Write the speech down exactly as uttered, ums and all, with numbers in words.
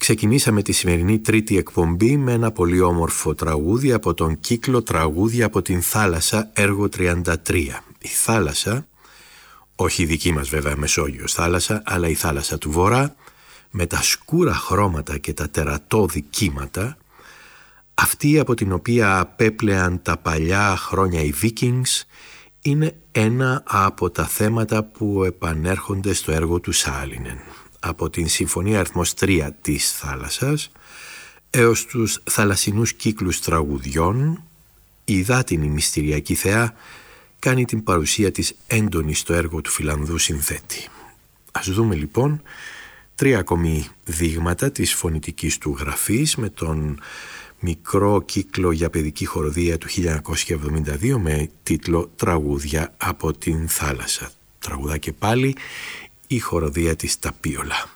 Ξεκινήσαμε τη σημερινή τρίτη εκπομπή με ένα πολύ όμορφο τραγούδι από τον κύκλο «Τραγούδια από την θάλασσα», έργο τριάντα τρία. Η θάλασσα, όχι η δική μας βέβαια Μεσόγειος θάλασσα, αλλά η θάλασσα του Βορρά, με τα σκούρα χρώματα και τα τερατώδη κύματα, αυτή από την οποία απέπλεαν τα παλιά χρόνια οι Vikings, είναι ένα από τα θέματα που επανέρχονται στο έργο του Σάλινεν. Από την Συμφωνία αριθμός τρία της θάλασσας έως τους θαλασσινούς κύκλους τραγουδιών, η υδάτινη μυστηριακή θεά κάνει την παρουσία της έντονη στο έργο του Φιλανδού συνθέτη. Ας δούμε λοιπόν τρία ακόμη δείγματα της φωνητικής του γραφής με τον μικρό κύκλο για παιδική χοροδία του χίλια εννιακόσια εβδομήντα δύο με τίτλο «Τραγούδια από την θάλασσα». Τραγουδά και πάλι η χοροδία της Ταπίολα.